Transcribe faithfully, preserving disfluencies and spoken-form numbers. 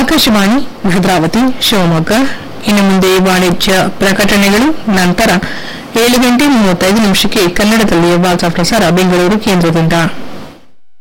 ಆಕಾಶವಾಣಿ ಭದ್ರಾವತಿ ಶಿವಮೊಗ್ಗ. ಇನ್ನು ಮುಂದೆ ವಾಣಿಜ್ಯ ಪ್ರಕಟಣೆಗಳು, ನಂತರ ಏಳು ಗಂಟೆ ಮೂವತ್ತೈದು ನಿಮಿಷಕ್ಕೆ ಕನ್ನಡದಲ್ಲಿ ವಾರ್ತಾ ಪ್ರಸಾರ ಬೆಂಗಳೂರು ಕೇಂದ್ರದಿಂದ.